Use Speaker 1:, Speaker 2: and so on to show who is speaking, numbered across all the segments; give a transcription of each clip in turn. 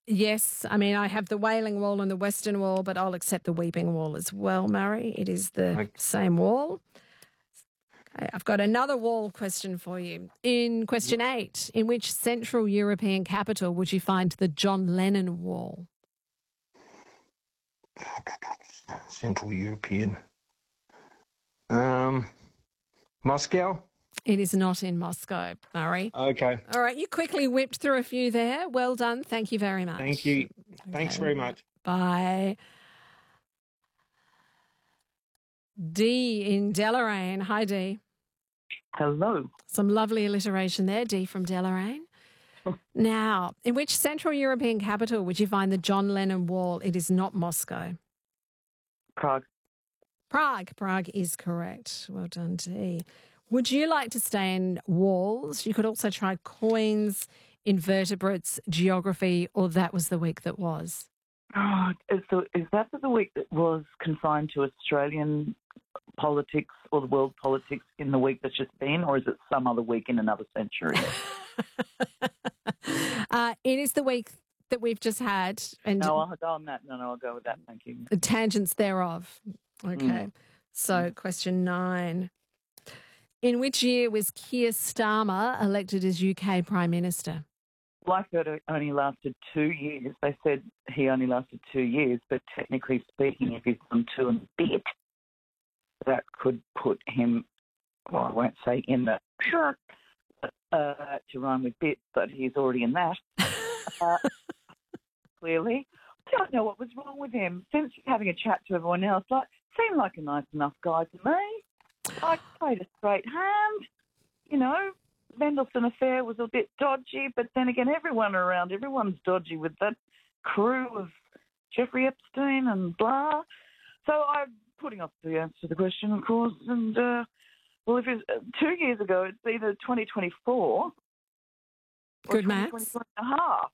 Speaker 1: Yes, I mean, I have the Wailing Wall and the Western Wall, but I'll accept the Weeping Wall as well, Murray. It is the
Speaker 2: Okay.
Speaker 1: same wall. Okay, I've got another wall question for you. In question 8, in which Central European capital would you find the John Lennon Wall?
Speaker 2: Central European. Moscow?
Speaker 1: It is not in Moscow, Murray.
Speaker 2: Okay.
Speaker 1: All right, you quickly whipped through a few there. Well done. Thank you very much.
Speaker 2: Thank you. Thanks
Speaker 1: Okay.
Speaker 2: very much.
Speaker 1: Bye. Dee in Deloraine. Hi, Dee.
Speaker 3: Hello.
Speaker 1: Some lovely alliteration there, Dee from Deloraine. Now, in which Central European capital would you find the John Lennon Wall? It is not Moscow.
Speaker 3: Prague.
Speaker 1: Prague. Prague is correct. Well done, Dee. Would you like to stay in walls? You could also try coins, invertebrates, geography, or that was the week that was.
Speaker 3: Oh, is that the week that was confined to Australian politics or the world politics in the week that's just been, or is it some other week in another century?
Speaker 1: It is the week that we've just had. And
Speaker 3: No, I'll go on that. No, I'll go with that. Thank you.
Speaker 1: the tangents thereof. Okay. So, question 9. In which year was Keir Starmer elected as UK Prime Minister?
Speaker 3: Well, I heard it only lasted 2 years. They said he only lasted 2 years, but technically speaking, if he's done 2 and a bit, that could put him, well, I won't say in the sure, to rhyme with bit, but he's already in that. Clearly. I don't know what was wrong with him. Since having a chat to everyone else, seemed like a nice enough guy to me. I played a straight hand. You know, Mendelssohn Affair was a bit dodgy, but then again, everyone's dodgy with that crew of Jeffrey Epstein and blah. So I'm putting off the answer to the question, of course. And, well, if it's 2 years ago, it's either 2024 or
Speaker 1: Good
Speaker 3: 2024
Speaker 1: maths.
Speaker 3: and a half.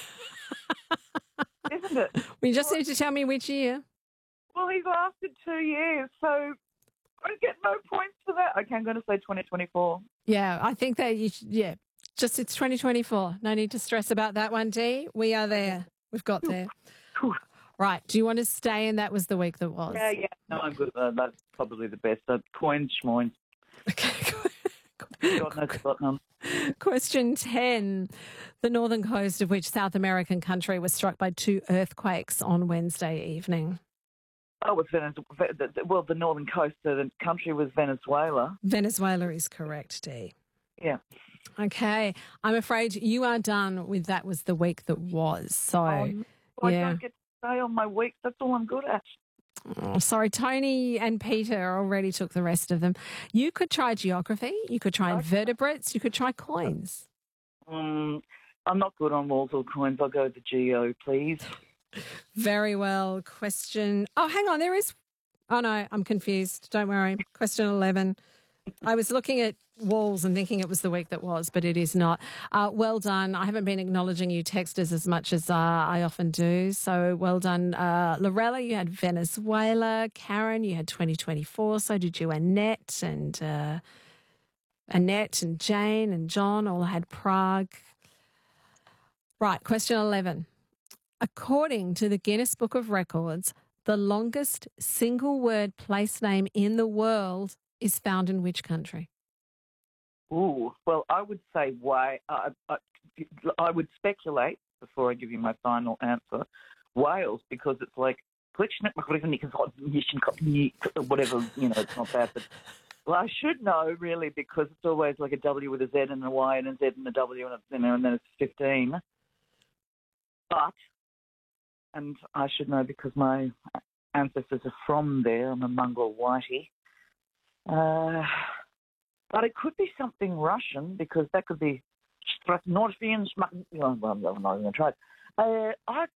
Speaker 3: Isn't it?
Speaker 1: Well, you just need to tell me which year.
Speaker 3: Well, he's lasted 2 years, so I get no points for that. Okay, I'm going to say 2024.
Speaker 1: Yeah, I think that just it's 2024. No need to stress about that one, Dee. We are there. We've got there. Right. Do you want to stay in that was the week that was?
Speaker 3: Yeah. No, I'm good. That's probably the best. Coins, schmoins.
Speaker 1: Okay.
Speaker 3: God knows got none.
Speaker 1: Question 10. The northern coast of which South American country was struck by 2 earthquakes on Wednesday evening?
Speaker 3: Oh, it's Venezuela. Well, the northern coast of the country was Venezuela.
Speaker 1: Venezuela is correct, Dee.
Speaker 3: Yeah.
Speaker 1: Okay. I'm afraid you are done with that was the week that was. So,
Speaker 3: I don't get to stay on my week. That's all I'm good at.
Speaker 1: Oh, sorry, Tony and Peter already took the rest of them. You could try geography. You could try invertebrates. You could try coins.
Speaker 3: I'm not good on walls or coins. I'll go with the geo, please.
Speaker 1: Very well. Question. Oh, hang on. There is. Oh, no, I'm confused. Don't worry. Question 11. I was looking at walls and thinking it was the week that was, but it is not. Well done. I haven't been acknowledging you texters as much as I often do. So well done. Lorella, you had Venezuela. Karen, you had 2024. So did you. Annette and Jane and John all had Prague. Right. Question 11. According to the Guinness Book of Records, the longest single word place name in the world is found in which country?
Speaker 3: Ooh, well, I would say why. I would speculate before I give you my final answer. Wales, because it's like whatever, it's not bad. But well, I should know really because it's always like a W with a Z and a Y and a Z and a W and then it's 15. And I should know because my ancestors are from there. I'm a mongrel whitey. But it could be something Russian because that could be Stratnorfian. I'm not going to try it. I'd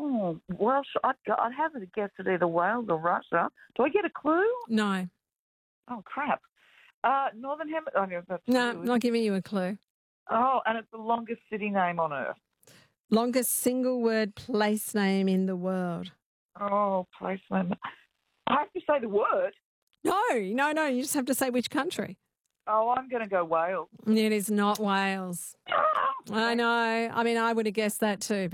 Speaker 3: have a guess at either Wales or Russia. Do I get a clue?
Speaker 1: No.
Speaker 3: Oh, crap. Northern Hemisphere.
Speaker 1: No, I'm not giving you a clue.
Speaker 3: Oh, and it's the longest city name on Earth.
Speaker 1: Longest single word place name in the world.
Speaker 3: Oh, place name. I have to say the word.
Speaker 1: No. You just have to say which country.
Speaker 3: Oh, I'm going to go Wales.
Speaker 1: It is not Wales. I know. I mean, I would have guessed that too.